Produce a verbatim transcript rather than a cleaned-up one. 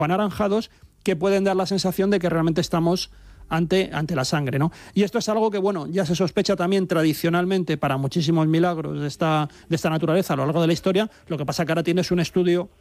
anaranjados que pueden dar la sensación de que realmente estamos ante, ante la sangre, ¿no? Y esto es algo que, bueno, ya se sospecha también tradicionalmente para muchísimos milagros de esta, de esta naturaleza a lo largo de la historia. Lo que pasa que ahora tienes un estudio